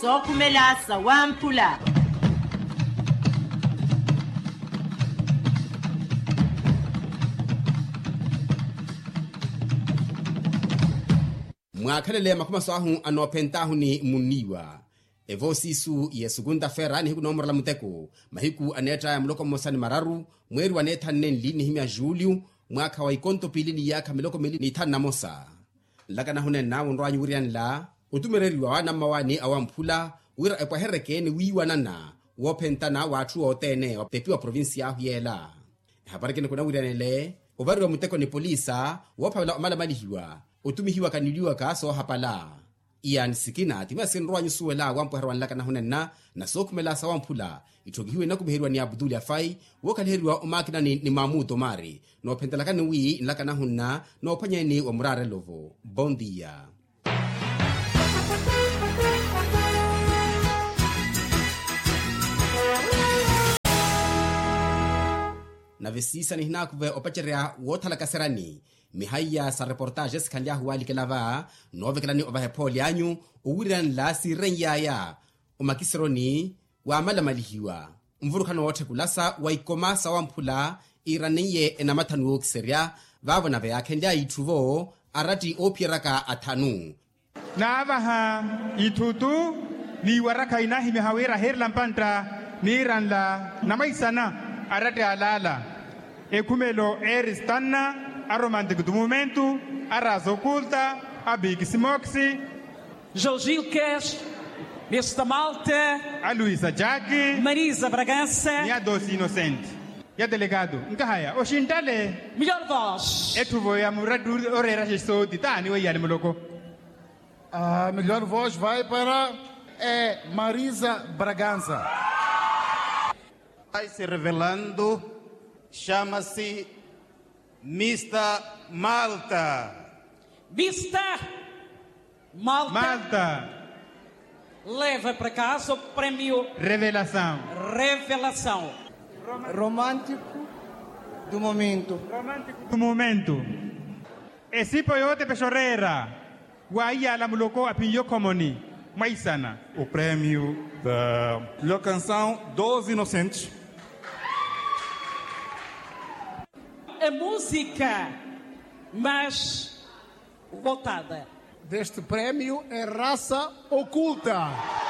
sokumelasa wamphula. Mwakhalele makumasahu anopentahu ni muniwa. Evo sisu ye segunda fera ni hiku nomora la muteko. Mahiku aneta ya mloko mosani mararu. Mweri waneta nenli ni himya Juliu. Mwaka wa ikonto pili ni yaka miloko mili ni tana mosa. Laka na hunena unroanyi wirian la. Utumereriwa wana mawani awampula. Wira ekwa hereke ni wiwa nana. Wopentana watu otene. Pepi wa provinsi ya huyela. Haparike ni kuna wirianele. Uvari wa muteko ni polisa. Wapawela omala malihiwa. Utumihiwa kaniliwa kaso hapala. Ian sikina tima sinroa nyusuwe la wampu herwan laka na hunena na sokumela sa wampula. Itogihiwe na kubiherwa ni Abdul Afai. Wakaliherwa umakina ni Mamu Tomari. No pentalaka ni wii laka na hunna. No panyeni wa murare lovo. Bon dia. Na visisa ni hinakuwe opacherea wothala kaserani. Mihaya sa reportaje sikandia huwali kelava. Novekelani ovahe poli anyu. Uwirian la si renyaya. Umakisironi wa amala malihiwa. Mvurukano wote kulasa wa ikoma sa wampula. Iraniye enamatanu kiseria. Vavo na vea kendia ituvo. Arati opieraka atanu. Na avaha itutu. Ni waraka inahi mihawira herlampanta. Ni ranla. Namaisana. Arati alala. Ekumelo eristanna. Aromantico do momento, a raça oculta, a Big Simoxi, Gil Queiroz, Nesta Malta, a Luísa Jacques, Marisa Bragança e a Doce Inocente. E a delegado, Nkahaya, o Xintale. Melhor voz. E tu vai a Muradu Orera Gestou de Tani, o Ian Moloco. A melhor voz vai para Marisa Bragança. Vai se revelando, chama-se Mr. Malta. Mr. Malta. Malta. Leva para casa o prêmio Revelação. Revelação. Romântico do momento. Romântico do momento. E se poiote pechorreira. Guaia la muloko a pinho comoni. Maisana. O prêmio da melhor canção dos Inocentes. A música mais votada Deste prêmio é Raça Oculta.